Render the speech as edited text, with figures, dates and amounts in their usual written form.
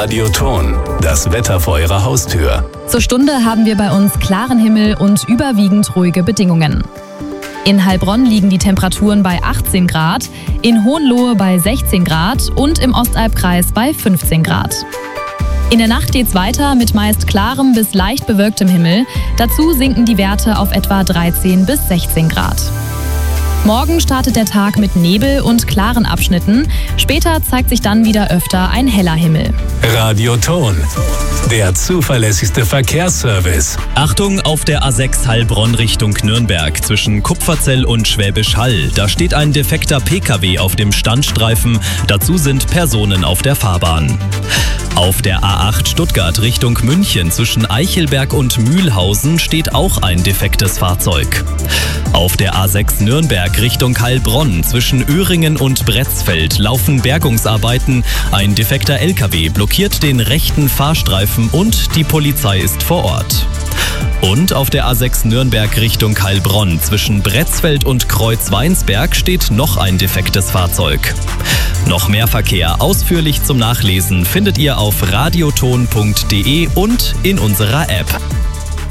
Radioton, das Wetter vor Ihrer Haustür. Zur Stunde haben wir bei uns klaren Himmel und überwiegend ruhige Bedingungen. In Heilbronn liegen die Temperaturen bei 18 Grad, in Hohenlohe bei 16 Grad und im Ostalbkreis bei 15 Grad. In der Nacht geht's weiter mit meist klarem bis leicht bewölktem Himmel. Dazu sinken die Werte auf etwa 13 bis 16 Grad. Morgen startet der Tag mit Nebel und klaren Abschnitten. Später zeigt sich dann wieder öfter ein heller Himmel. Radioton, der zuverlässigste Verkehrsservice. Achtung auf der A6 Heilbronn Richtung Nürnberg zwischen Kupferzell und Schwäbisch Hall. Da steht ein defekter PKW auf dem Standstreifen. Dazu sind Personen auf der Fahrbahn. Auf der A8 Stuttgart Richtung München zwischen Eichelberg und Mühlhausen steht auch ein defektes Fahrzeug. Auf der A6 Nürnberg Richtung Heilbronn zwischen Öhringen und Bretzfeld laufen Bergungsarbeiten. Ein defekter LKW blockiert den rechten Fahrstreifen und die Polizei ist vor Ort. Und auf der A6 Nürnberg Richtung Heilbronn zwischen Bretzfeld und Kreuzweinsberg steht noch ein defektes Fahrzeug. Noch mehr Verkehr ausführlich zum Nachlesen findet ihr auf radioton.de und in unserer App.